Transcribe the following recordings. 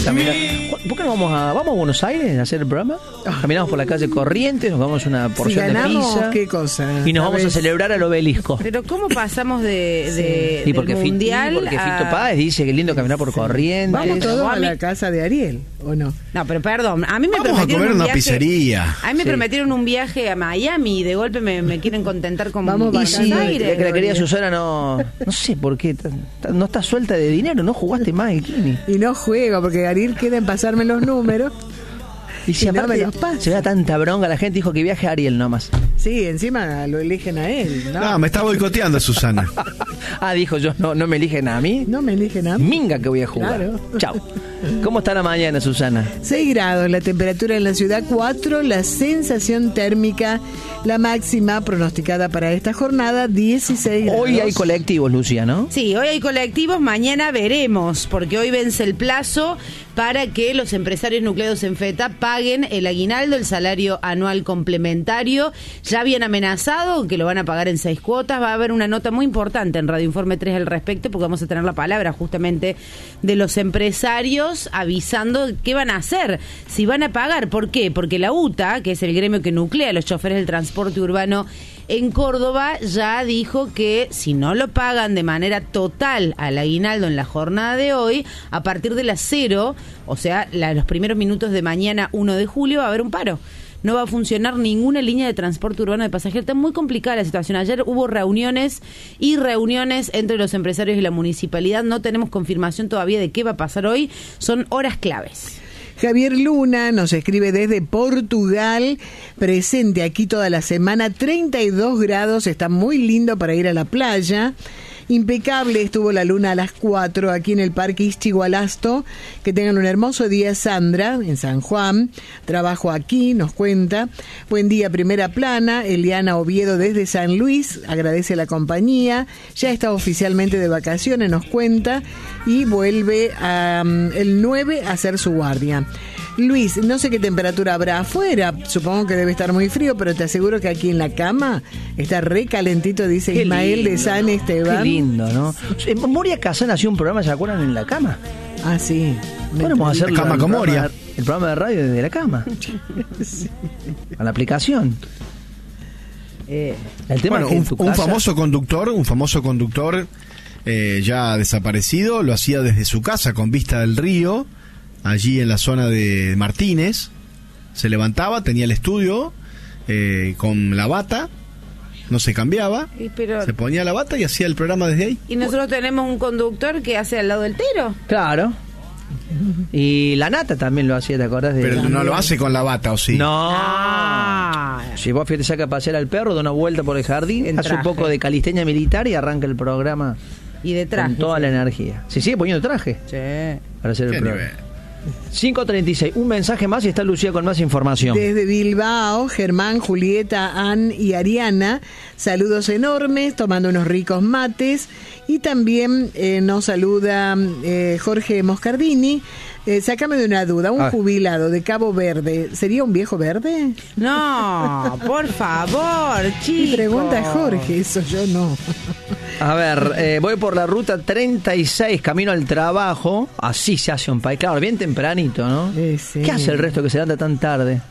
a caminar. ¿Por qué no vamos a Buenos Aires a hacer el programa? Caminamos por la calle Corrientes, nos vamos una porción de pizza. ¿Qué cosa? Y nos vamos a celebrar al Obelisco. Pero ¿cómo pasamos de y porque del mundial porque Fito Páez dice que es lindo caminar por Corrientes. Vamos todos a la casa de Ariel, ¿o no? No, pero perdón, a mí me vamos prometieron a comer un una viaje, pizzería. A mí me prometieron un viaje a Miami y de golpe me quieren contentar con Buenos Aires. La querida Susana no sé por qué, no está suelta de dinero, no jugaste más, Kini. Y no juego, porque Ariel quiere en pasarme los números. Y si no aparte me los pasa. se da tanta bronca, la gente dijo que viaje a Ariel nomás. Sí, encima lo eligen a él, ¿no? No, me está boicoteando Susana. Dijo yo, no me eligen a mí. No me eligen a mí. Minga que voy a jugar. Claro. Chau. ¿Cómo está la mañana, Susana? 6 grados, la temperatura en la ciudad 4, la sensación térmica, la máxima pronosticada para esta jornada 16 grados. Hoy hay colectivos, Lucia, ¿no? Sí, hoy hay colectivos, mañana veremos, porque hoy vence el plazo para que los empresarios nucleados en FETA paguen el aguinaldo, el salario anual complementario. Ya habían amenazado que lo van a pagar en 6 cuotas. Va a haber una nota muy importante en Radio Informe 3 al respecto, porque vamos a tener la palabra justamente de los empresarios avisando qué van a hacer, si van a pagar. ¿Por qué? Porque la UTA, que es el gremio que nuclea a los choferes del transporte urbano en Córdoba, ya dijo que si no lo pagan de manera total al aguinaldo en la jornada de hoy, a partir de las 0, o sea, los primeros minutos de mañana 1 de julio, va a haber un paro. No va a funcionar ninguna línea de transporte urbano de pasajeros. Está muy complicada la situación. Ayer hubo reuniones entre los empresarios y la municipalidad. No tenemos confirmación todavía de qué va a pasar hoy. Son horas claves. Javier Luna nos escribe desde Portugal, presente aquí toda la semana, 32 grados, está muy lindo para ir a la playa. Impecable estuvo la luna a las 4 aquí en el Parque Ischigualasto. Que tengan un hermoso día, Sandra, en San Juan. Trabajo aquí, nos cuenta. Buen día, primera plana. Eliana Oviedo desde San Luis, agradece la compañía. Ya está oficialmente de vacaciones, nos cuenta. Y vuelve el 9 a hacer su guardia. Luis, no sé qué temperatura habrá afuera, supongo que debe estar muy frío, pero te aseguro que aquí en la cama está re calentito, dice Qué Ismael lindo, de San Esteban. Qué lindo, ¿no? Moria Kazan hacía un programa, ¿se acuerdan? En la cama. Ah, sí. Podemos hacer Cama con Moria. El programa de radio desde la cama. Sí. A la aplicación. El tema Bueno, es que un famoso conductor ya desaparecido, lo hacía desde su casa con vista del río, allí en la zona de Martínez. Se levantaba, tenía el estudio con la bata, no se cambiaba, se ponía la bata y hacía el programa desde ahí. Y nosotros tenemos un conductor que hace al lado del tiro. Claro. Y la Nata también lo hacía, ¿te acordás? Pero no lo hace con la bata, ¿o sí? No. Si vos te saca a pasear al perro, da una vuelta por el jardín, hace un poco de calistenia militar y arranca el programa y de traje, con toda la energía. Se sigue poniendo traje. Sí. Para hacer el programa. 5:36, un mensaje más y está Lucía con más información. Desde Bilbao, Germán, Julieta, Ann y Ariana, saludos enormes, tomando unos ricos mates. Y también nos saluda Jorge Moscardini. Sácame de una duda, un jubilado de Cabo Verde, ¿sería un viejo verde? No, por favor, chicos. Mi pregunta es Jorge, eso yo no. A ver, voy por la ruta 36, camino al trabajo. Así se hace un país, claro, bien tempranito, ¿no? Sí. ¿Qué hace el resto que se levanta tan tarde?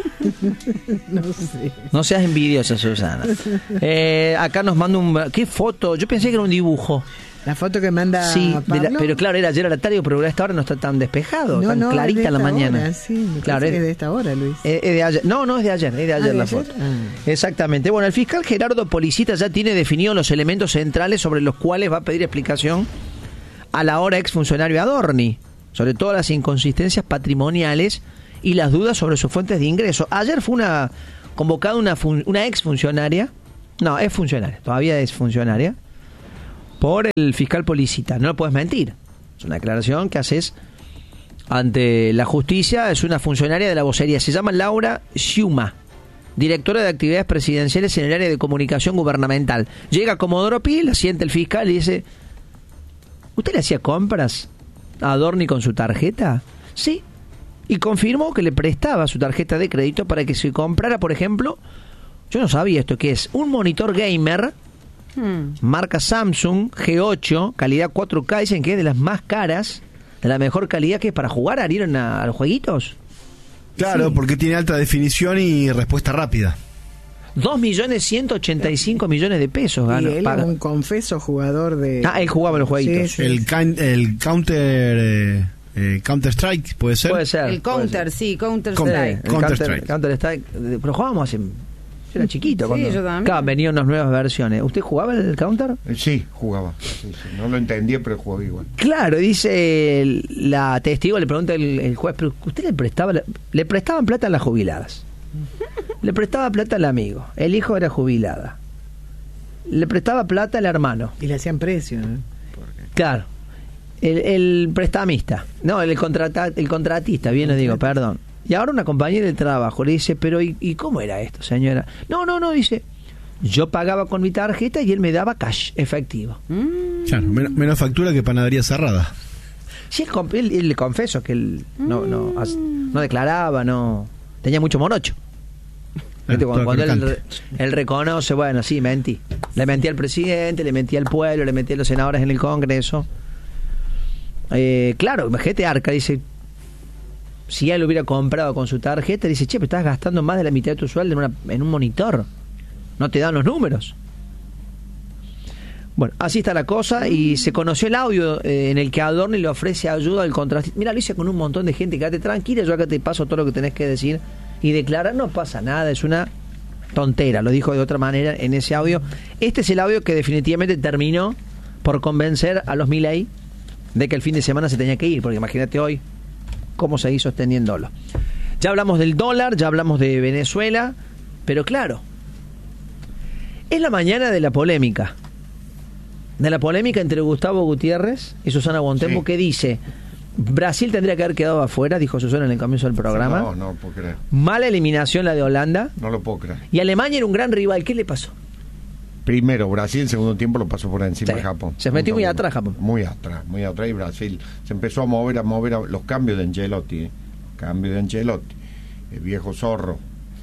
No sé. No seas envidiosa, Susana. Acá nos manda ¿qué foto? Yo pensé que era un dibujo. La foto que manda sí, Pablo. Pero claro, era ayer a la tarde, pero a esta hora no está tan despejado, tan clarita en la mañana. Hora, sí, claro, es de esta hora, Luis. Es de ayer. No es de ayer, es de ayer la foto. Exactamente. Bueno, el fiscal Gerardo Policita ya tiene definidos los elementos centrales sobre los cuales va a pedir explicación a la ahora exfuncionario Adorni, sobre todas las inconsistencias patrimoniales y las dudas sobre sus fuentes de ingreso. Ayer fue convocada una exfuncionaria, no, es funcionaria, todavía es funcionaria, por el fiscal Policita. No lo puedes mentir. Es una declaración que haces ante la justicia. Es una funcionaria de la vocería. Se llama Laura Sciuma, directora de actividades presidenciales en el área de comunicación gubernamental. Llega a Comodoro Pi, la siente el fiscal y dice: ¿usted le hacía compras a Adorni con su tarjeta? Sí. Y confirmó que le prestaba su tarjeta de crédito para que se comprara, por ejemplo, yo no sabía esto, que es un monitor gamer marca Samsung G8, calidad 4K, dicen que es de las más caras de la mejor calidad que es para jugar, adhieren a los jueguitos. Claro, Sí. porque tiene alta definición y respuesta rápida. 2.185.000.000 de pesos Y gana. él es un confeso jugador de... Él jugaba los jueguitos. Sí, sí. El Counter Strike, ¿puede ser? Puede ser. El Counter, sí, Counter Strike. Counter Strike. Pero jugábamos hace... Yo era chiquito. Sí, cuando... yo también. Claro, venían unas nuevas versiones. ¿Usted jugaba el Counter? Sí, jugaba. Sí. No lo entendía, pero jugaba igual. Claro, dice la testigo, le pregunta el juez, pero ¿usted le prestaban plata a las jubiladas? Le prestaba plata al amigo. El hijo era jubilada. Le prestaba plata al hermano. Y le hacían precio, ¿no? Claro. El prestamista. No, el contratista, bien lo digo, perdón. Y ahora una compañera de trabajo le dice, pero ¿y cómo era esto, señora? No, dice, yo pagaba con mi tarjeta y él me daba cash, efectivo. Claro, menos factura que panadería cerrada. Sí, él le confieso que él no declaraba, no tenía mucho morocho. ¿Viste? Cuando él reconoce, bueno, sí, mentí. Le mentí al presidente, le mentí al pueblo, le mentí a los senadores en el Congreso. Claro, imagínate, Arca dice, si él hubiera comprado con su tarjeta, dice, che, pero estás gastando más de la mitad de tu sueldo en un monitor. No te dan los números. Bueno, así está la cosa y se conoció el audio en el que Adorni le ofrece ayuda al contratista. Mira, lo hice con un montón de gente, quédate tranquila, yo acá te paso todo lo que tenés que decir y declarar, no pasa nada, es una tontera, lo dijo de otra manera en ese audio. Este es el audio que definitivamente terminó por convencer a los Milei de que el fin de semana se tenía que ir, porque imagínate hoy cómo seguir sosteniéndolo. Ya hablamos del dólar, ya hablamos de Venezuela, pero claro, es la mañana de la polémica. De la polémica entre Gustavo Gutiérrez y Susana Bontempo, Sí. que dice, Brasil tendría que haber quedado afuera, dijo Susana en el comienzo del programa. No puedo creer. Mala eliminación la de Holanda. No lo puedo creer. Y Alemania era un gran rival. ¿Qué le pasó? Primero, Brasil en segundo tiempo lo pasó por encima Sí. de Japón. Se metió muy atrás, Japón. Muy atrás. Y Brasil se empezó a mover los cambios de Ancelotti. Cambio de Ancelotti. El viejo zorro.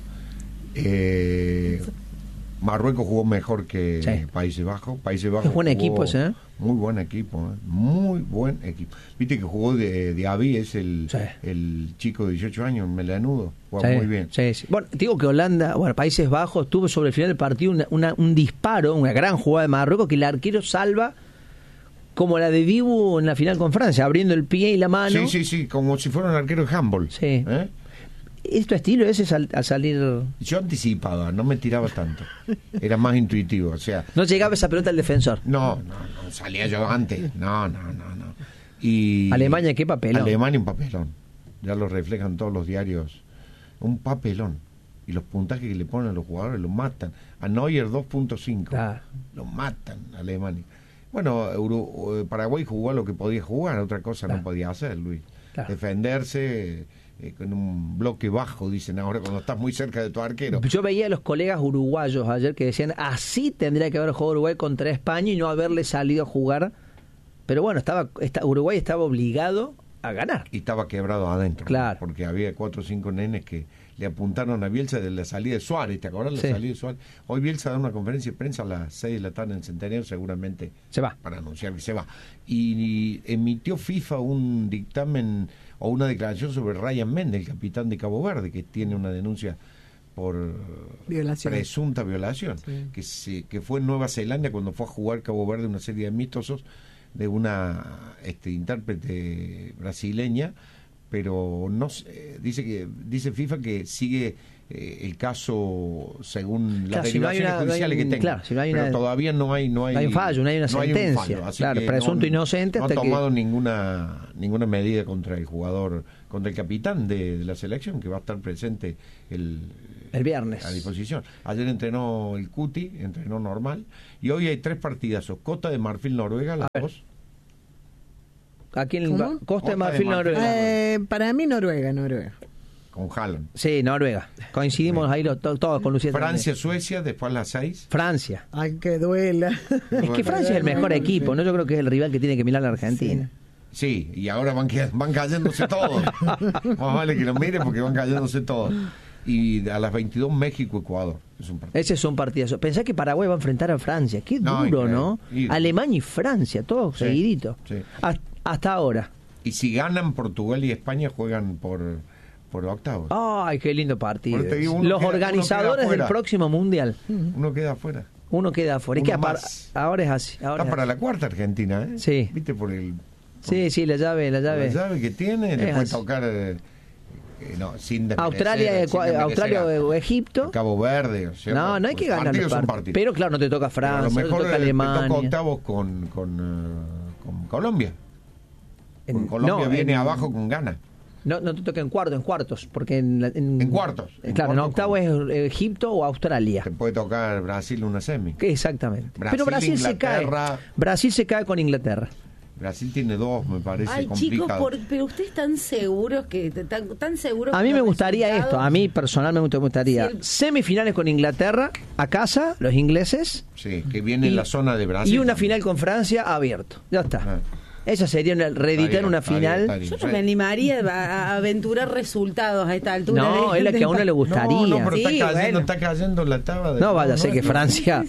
Marruecos jugó mejor que Sí. Países Bajos. Países Bajos Es buen jugó equipo ese, ¿eh? Muy buen equipo, muy buen equipo. Viste que jugó de Diaby, es el chico de 18 años, melanudo, juega muy bien. Sí. Bueno, digo que Holanda, Países Bajos, tuvo sobre el final del partido un disparo, una gran jugada de Marruecos que el arquero salva como la de Dibu en la final con Francia, abriendo el pie y la mano. Sí, como si fuera un arquero de handball. Sí. ¿Es tu estilo ese al salir? Yo anticipaba, no me tiraba tanto. Era más intuitivo, o sea... No llegaba esa pelota al defensor. No, salía yo antes. No. Y Alemania, ¿qué papelón? Alemania, un papelón. Ya lo reflejan todos los diarios. Un papelón. Y los puntajes que le ponen a los jugadores los matan. A Neuer 2.5. Claro. Lo matan a Alemania. Bueno, Paraguay jugó a lo que podía jugar, otra cosa no podía hacer, Luis. Claro. Defenderse... con un bloque bajo, dicen ahora, cuando estás muy cerca de tu arquero. Yo veía a los colegas uruguayos ayer que decían, así tendría que haber jugado Uruguay contra España y no haberle salido a jugar. Pero bueno, Uruguay estaba obligado a ganar. Y estaba quebrado adentro. Claro. Porque había 4 o 5 nenes que le apuntaron a Bielsa de la salida de Suárez. ¿Te acuerdas la salida de Suárez? Hoy Bielsa da una conferencia de prensa a las 6 de la tarde en el Centenario, seguramente se va. Para anunciar que se va. Y emitió FIFA un dictamen o una declaración sobre Ryan Méndez, el capitán de Cabo Verde, que tiene una denuncia por presunta violación, que fue en Nueva Zelanda cuando fue a jugar Cabo Verde una serie de amistosos de una intérprete brasileña, pero no dice FIFA que sigue el caso según las derivaciones judiciales que tenga. Claro, si no hay pero todavía no hay un fallo, no hay una sentencia. Claro, presunto inocente hasta no ha tomado ninguna medida contra el jugador, contra el capitán de la selección, que va a estar presente el viernes a disposición. Ayer entrenó el Cuti, entrenó normal, y hoy hay 3 partidazos. Costa de Marfil, Noruega, las 2. Aquí en Costa de Marfil, Noruega. Para mí Noruega. Con Haaland. Sí, Noruega. Coincidimos ahí todos con Lucía. Francia, también. Suecia, después a las 6. Francia. Ay, que duela. Es que Francia es el mejor equipo, ¿no? Yo creo que es el rival que tiene que mirar a la Argentina. Sí, y ahora van cayéndose todos. Más vale que lo miren porque van cayéndose todos. Y a las 22 México, Ecuador. Ese es un partidazo. Pensá que Paraguay va a enfrentar a Francia. Qué duro, ¿no? Alemania y Francia, todo seguidito. Sí. Hasta ahora. Y si ganan, Portugal y España juegan por octavos. Ay, qué lindo partido. Digo, los organizadores del próximo Mundial. Uno queda afuera. Es que ahora es así. Está para la cuarta Argentina, ¿eh? Sí. ¿Viste? Sí, la llave. La llave que tiene, le puede tocar... sin Australia o Egipto. Cabo Verde. No hay que ganar los partidos. Pero claro, no te toca Francia, a lo mejor no te toca Alemania. Te toca octavos con Colombia. Colombia viene abajo con Ghana. No te toca en cuartos, porque en cuartos. Claro, en octavos es Egipto o Australia. Te puede tocar Brasil una semi. Exactamente. Pero Brasil Inglaterra, se cae con Inglaterra. Brasil tiene 2, me parece complicado. Chicos, pero ustedes están seguros tan seguros. A mí me gustaría esto, a mí personalmente me gustaría semifinales con Inglaterra a casa, los ingleses. Sí, que viene en la zona de Brasil. Y una final con Francia abierto. Ya está. Esa sería reeditar una final. Yo no me animaría a aventurar resultados a esta altura. No, es la que a uno le gustaría. No, pero está cayendo la tabla. No vaya a ser que Francia.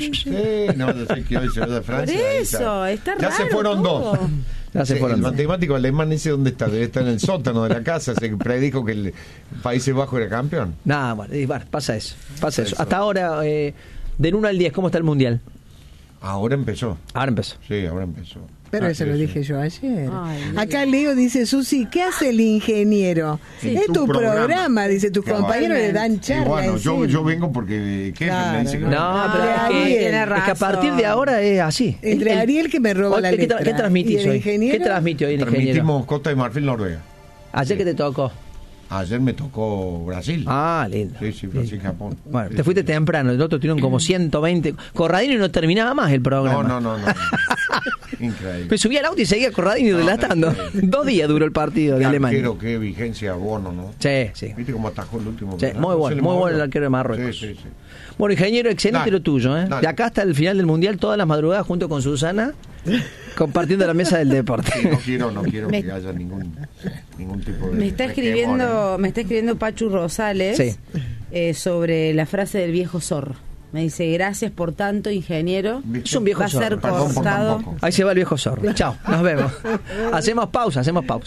No sé que hoy se va de Francia. Por eso, está raro. Ya se fueron todo. 2. El matemático alemán ese dónde está, debe estar en el sótano de la casa. Se predijo que el Países Bajos era campeón. Nada, bueno, pasa eso. Hasta ahora, del 1 al 10, ¿cómo está el Mundial? Ahora empezó. Sí, ahora empezó. Pero eso lo dije yo ayer. Acá Leo dice, Susi, ¿qué hace el ingeniero? Es tu programa, dice, tus compañeros le dan charla. Bueno, yo vengo porque me dice que no, pero es que a partir de ahora es así. Entre Ariel que me roba la letra. ¿Qué transmitís hoy? ¿Qué transmitió hoy el ingeniero? Transmitimos Costa de Marfil, Noruega. ¿Ayer qué te tocó? Ayer me tocó Brasil. Lindo. Sí, Brasil, Japón. Bueno, te fuiste temprano, el otro tuvieron como 120. Corradini no terminaba más el programa. No. Increíble. Pues subía al auto y seguía Corradini relatando. 2 días duró el partido de Alemania. Arquero, qué vigencia, Bono, ¿no? Sí. ¿Viste cómo atajó el último? Sí, muy bueno el arquero de Marruecos. Sí. Bueno, ingeniero, excelente lo tuyo, ¿eh? De acá hasta el final del Mundial, todas las madrugadas junto con Susana, compartiendo la mesa del deporte. Sí, no quiero que haya ningún tipo de... Me está escribiendo Pachu Rosales sobre la frase del viejo zorro. Me dice, gracias por tanto, ingeniero. Es un viejo zorro. Va a ser cortado. Ahí se va el viejo zorro. Chao, nos vemos. Hacemos pausa.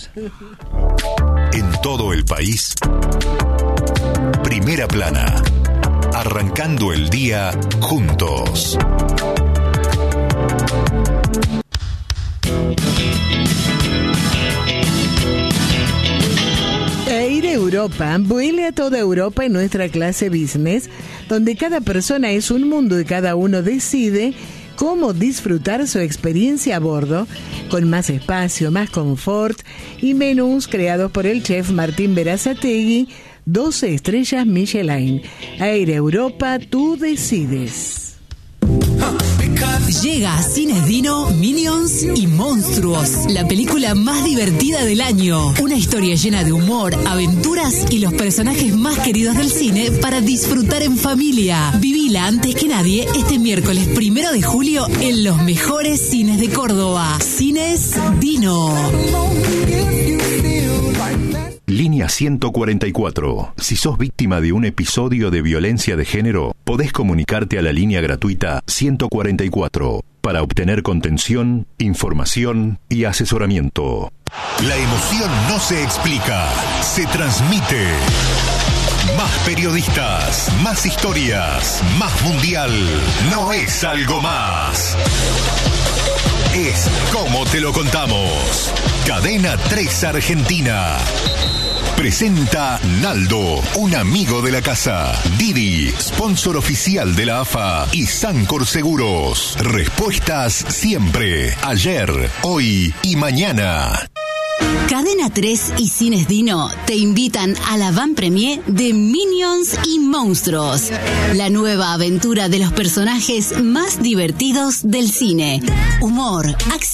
En todo el país, Primera Plana. Arrancando el día juntos. Air Europa vuele a toda Europa en nuestra clase business, donde cada persona es un mundo y cada uno decide cómo disfrutar su experiencia a bordo, con más espacio, más confort y menús creados por el chef Martín Berazategui, 12 estrellas Michelin. Air Europa, tú decides. Llega a Cines Dino, Minions y Monstruos, la película más divertida del año. Una historia llena de humor, aventuras y los personajes más queridos del cine para disfrutar en familia. Vivila antes que nadie este miércoles 1 de julio en los mejores cines de Córdoba. Cines Dino. Línea 144. Si sos víctima de un episodio de violencia de género, podés comunicarte a la línea gratuita 144 para obtener contención, información y asesoramiento. La emoción no se explica, se transmite. Más periodistas, más historias, más mundial. No es algo más. Es como te lo contamos. Cadena 3 Argentina. Presenta Naldo, un amigo de la casa. Didi, sponsor oficial de la AFA. Y Sancor Seguros. Respuestas siempre. Ayer, hoy y mañana. Cadena 3 y Cines Dino te invitan a la van premier de Minions y Monstruos, la nueva aventura de los personajes más divertidos del cine. Humor, acción